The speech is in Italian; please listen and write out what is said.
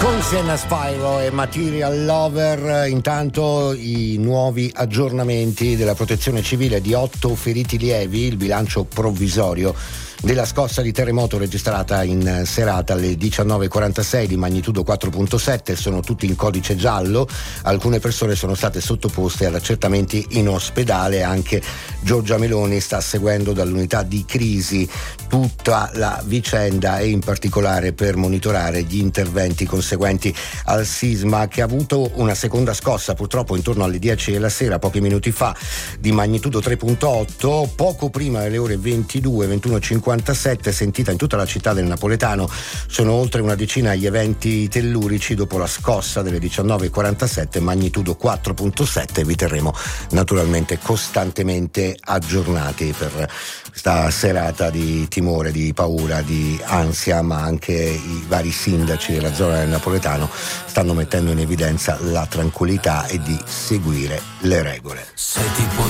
Sienna Spyro e Material Lover. Intanto i nuovi aggiornamenti della protezione civile di 8 feriti lievi, il bilancio provvisorio della scossa di terremoto registrata in serata alle 19:46 di magnitudo 4.7, sono tutti in codice giallo. Alcune persone sono state sottoposte ad accertamenti in ospedale. Anche Giorgia Meloni sta seguendo dall'unità di crisi tutta la vicenda e in particolare per monitorare gli interventi conseguenti al sisma, che ha avuto una seconda scossa purtroppo intorno alle 10 della sera, pochi minuti fa, di magnitudo 3.8, poco prima delle ore 21:57, sentita in tutta la città del napoletano. Sono oltre una decina gli eventi tellurici dopo la scossa delle 19:47, magnitudo 4.7. Vi terremo naturalmente costantemente aggiornati per questa serata di timore, di paura, di ansia, ma anche i vari sindaci della zona del napoletano stanno mettendo in evidenza la tranquillità e di seguire le regole.